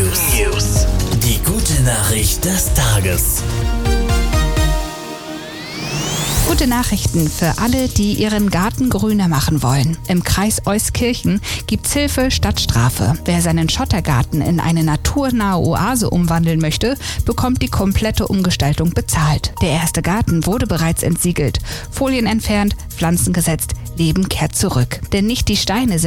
News. Die gute Nachricht des Tages. Gute Nachrichten für alle, die ihren Garten grüner machen wollen. Im Kreis Euskirchen gibt's Hilfe statt Strafe. Wer seinen Schottergarten in eine naturnahe Oase umwandeln möchte, bekommt die komplette Umgestaltung bezahlt. Der erste Garten wurde bereits entsiegelt. Folien entfernt, Pflanzen gesetzt, Leben kehrt zurück. Denn nicht die Steine sind